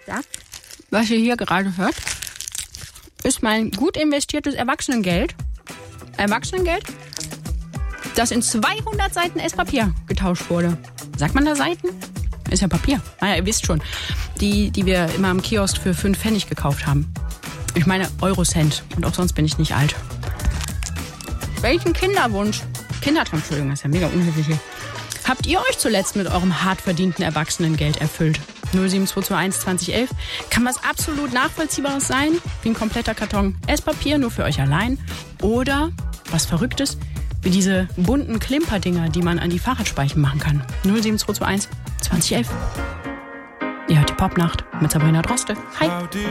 Das, was ihr hier gerade hört, ist mein gut investiertes Erwachsenengeld. Erwachsenengeld, das in 200 Seiten Esspapier getauscht wurde. Sagt man da Seiten? Ist ja Papier. Naja, ihr wisst schon. Die wir immer am Kiosk für 5 Pfennig gekauft haben. Ich meine Eurocent. Und auch sonst bin ich nicht alt. Welchen Kindertraum, Entschuldigung, das ist ja mega unhöflich hier. Habt ihr euch zuletzt mit eurem hart verdienten Erwachsenengeld erfüllt? 07221 2011 kann was absolut Nachvollziehbares sein, wie ein kompletter Karton Esspapier, nur für euch allein. Oder was Verrücktes, wie diese bunten Klimperdinger, die man an die Fahrradspeichen machen kann. 07221 2011. Ihr hört die Popnacht mit Sabrina Droste. Hi.